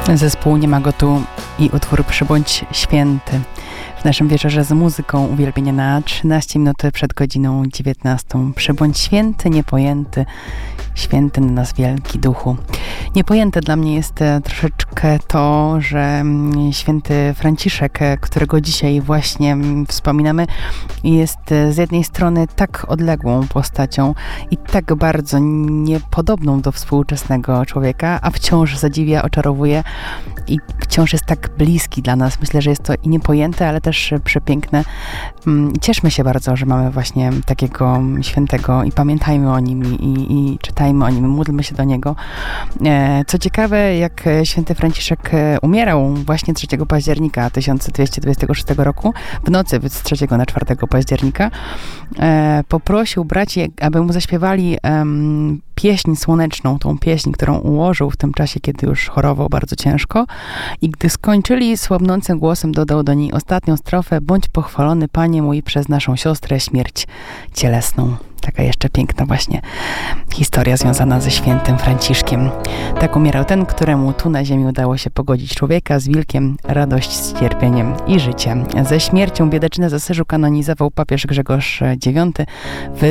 Zespół Nie ma go tu i utwór Przybądź święty. W naszym wieczorze z muzyką uwielbienia na 13 minut przed godziną 19. Przybądź święty, niepojęty, święty na nas wielki duchu. Niepojęte dla mnie jest troszeczkę to, że święty Franciszek, którego dzisiaj właśnie wspominamy, jest z jednej strony tak odległą postacią i tak bardzo niepodobną do współczesnego człowieka, a wciąż zadziwia, oczarowuje i wciąż jest tak bliski dla nas. Myślę, że jest to i niepojęte, ale też przepiękne. Cieszmy się bardzo, że mamy właśnie takiego świętego i pamiętajmy o nim i czytajmy o nim, módlmy się do niego. Co ciekawe, jak święty Franciszek umierał właśnie 3 października 1226 roku, w nocy z 3 na 4 października, poprosił braci, aby mu zaśpiewali pieśń słoneczną, tą pieśń, którą ułożył w tym czasie, kiedy już chorował bardzo ciężko. I gdy skończyli, słabnącym głosem dodał do niej ostatnią strofę: bądź pochwalony, Panie mój, przez naszą siostrę śmierć cielesną. Taka jeszcze piękna właśnie historia związana ze świętym Franciszkiem. Tak umierał ten, któremu tu na ziemi udało się pogodzić człowieka z wilkiem, radość z cierpieniem i życie. Ze śmiercią biedaczynę z Asyżu kanonizował papież Grzegorz IX w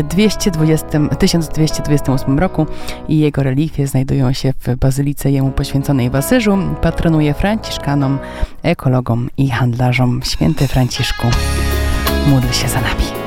1228 roku i jego relikwie znajdują się w bazylice jemu poświęconej w Asyżu. Patronuje franciszkanom, ekologom i handlarzom. Święty Franciszku, módl się za nami.